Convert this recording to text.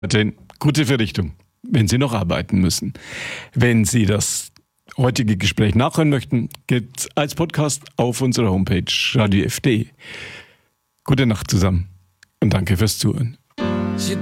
Gute Verrichtung, wenn Sie noch arbeiten müssen. Wenn Sie das heutige Gespräch nachhören möchten, gibt es als Podcast auf unserer Homepage radiof.de. Gute Nacht zusammen und danke fürs Zuhören.